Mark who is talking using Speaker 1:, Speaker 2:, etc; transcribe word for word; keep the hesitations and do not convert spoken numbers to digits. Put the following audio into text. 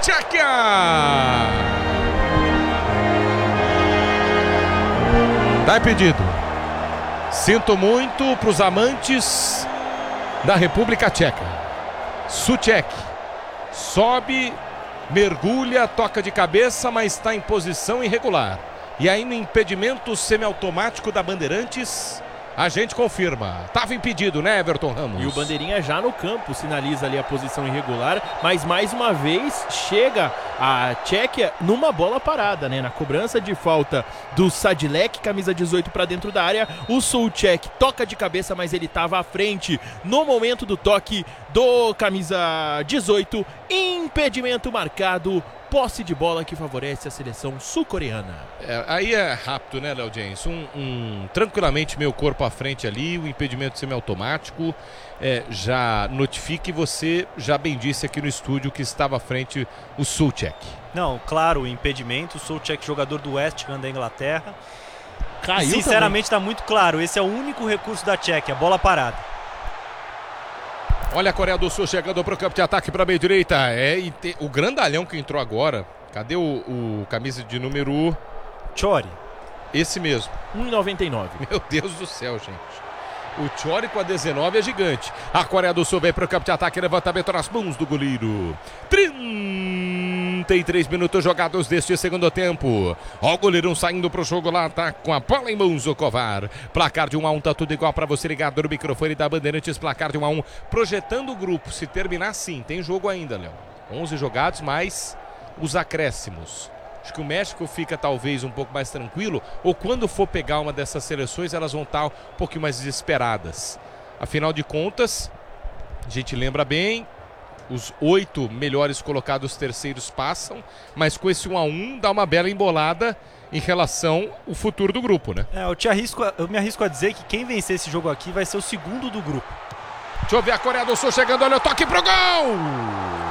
Speaker 1: Tchequia! Tá impedido. Sinto muito para os amantes da República Tcheca. Souček sobe, mergulha, toca de cabeça, mas está em posição irregular. E aí no impedimento semiautomático da Bandeirantes, a gente confirma. Estava impedido, né, Everton Ramos?
Speaker 2: E o bandeirinha já no campo sinaliza ali a posição irregular, mas mais uma vez chega a Tchequia numa bola parada, né? Na cobrança de falta do Sadilek, camisa dezoito para dentro da área, o Souček toca de cabeça, mas ele estava à frente no momento do toque do camisa dezoito, impedimento marcado. Posse de bola que favorece a seleção sul-coreana.
Speaker 1: É, aí é rápido, né, Léo James? Um, um, tranquilamente meu corpo à frente ali, o impedimento semiautomático. É, já notifique, você já bem disse aqui no estúdio que estava à frente o Souček.
Speaker 3: Não, claro, o impedimento. O Souček, jogador do West Ham da Inglaterra.
Speaker 2: Caiu
Speaker 3: Sinceramente está muito claro, esse é o único recurso da Tchequia, bola parada.
Speaker 1: Olha a Coreia do Sul chegando para o campo de ataque para a meia direita. É, e te, o grandalhão que entrou agora. Cadê o, o camisa de número...
Speaker 3: Chori.
Speaker 1: Esse mesmo.
Speaker 2: um e noventa e nove.
Speaker 1: Meu Deus do céu, gente. O Chori com a dezenove é gigante. A Coreia do Sul vem para o campo de ataque. Levantamento nas mãos do goleiro. trinta e três minutos jogados deste segundo tempo. Ó o goleirão saindo pro jogo lá. Tá com a bola em mãos o Kovar. Placar de um a um. Tá tudo igual para você ligado no microfone da Bandeirantes. Placar de um a um. Projetando o grupo. Se terminar assim, tem jogo ainda, Léo. onze jogados mais os acréscimos. Acho que o México fica talvez um pouco mais tranquilo, ou quando for pegar uma dessas seleções, elas vão estar um pouquinho mais desesperadas. Afinal de contas, a gente lembra bem, os oito melhores colocados terceiros passam, mas com esse um a um dá uma bela embolada em relação ao futuro do grupo, né?
Speaker 3: É, eu, te arrisco, eu me arrisco a dizer que quem vencer esse jogo aqui vai ser o segundo do grupo.
Speaker 1: Deixa eu ver a Coreia do Sul chegando, olha o toque pro gol!